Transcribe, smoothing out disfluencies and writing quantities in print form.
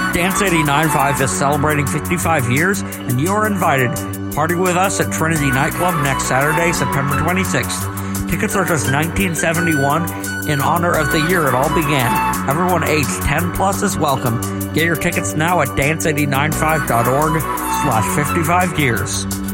Dance 89.5 is celebrating 55 years, and you are invited. Party with us at Trinity Nightclub next Saturday, September 26th. Tickets are just $19.71 in honor of the year it all began. Everyone aged 10 plus is welcome. Get your tickets now at dance895.org/55 years.